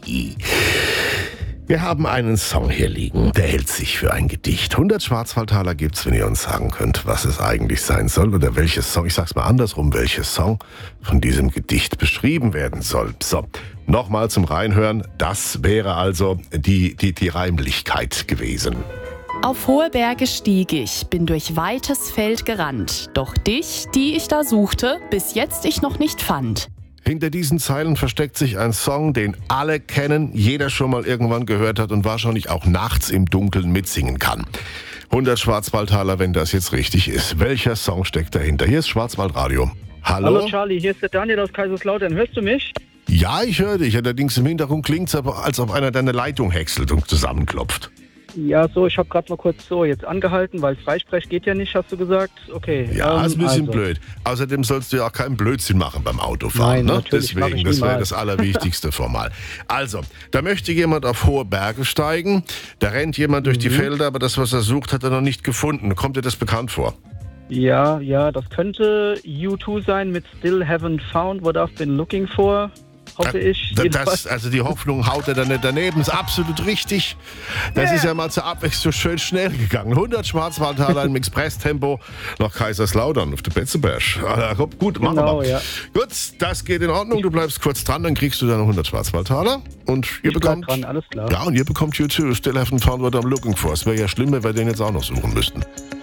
Wir haben einen Song hier liegen, der hält sich für ein Gedicht. 100 Schwarzwaldtaler gibt's, wenn ihr uns sagen könnt, was es eigentlich sein soll oder welches Song, ich sag's mal andersrum, welches Song von diesem Gedicht beschrieben werden soll. So, nochmal zum Reinhören, das wäre also die Reimlichkeit gewesen. Auf hohe Berge stieg ich, bin durch weites Feld gerannt. Doch dich, die ich da suchte, bis jetzt ich noch nicht fand. Hinter diesen Zeilen versteckt sich ein Song, den alle kennen, jeder schon mal irgendwann gehört hat und wahrscheinlich auch nachts im Dunkeln mitsingen kann. 100 Schwarzwaldtaler, wenn das jetzt richtig ist. Welcher Song steckt dahinter? Hier ist Schwarzwaldradio. Hallo? Hallo Charlie, hier ist der Daniel aus Kaiserslautern. Hörst du mich? Ja, ich höre dich. Allerdings im Hintergrund klingt es aber, als ob einer deine Leitung häckselt und zusammenklopft. Ja, so, ich habe gerade mal kurz jetzt angehalten, weil Freisprech geht ja nicht, hast du gesagt. Okay. Ja, ist ein bisschen blöd. Außerdem sollst du ja auch keinen Blödsinn machen beim Autofahren. Nein, ne? natürlich mache Deswegen, ich das wäre niemals. das Allerwichtigste formal. Also, da möchte jemand auf hohe Berge steigen. Da rennt jemand durch die Felder, aber das, was er sucht, hat er noch nicht gefunden. Kommt dir das bekannt vor? Ja, das könnte U2 sein mit Still Haven't Found What I've Been Looking For, hoffe ich. Also die Hoffnung haut er dann nicht daneben, ist absolut richtig. Das ist ja mal zur Abwechslung schön schnell gegangen. 100 Schwarzwaldtaler im Express-Tempo nach Kaiserslautern auf der Betzeberg. Gut, machen wir. Ja. Gut, das geht in Ordnung. Du bleibst kurz dran, dann kriegst du deine 100 Schwarzwaldtaler. Und ihr Ich bleib bekommt dran, alles klar. Ja, und ihr bekommt U2, Still Haven't Found What I'm Looking For. Es wäre ja schlimm, wenn wir den jetzt auch noch suchen müssten.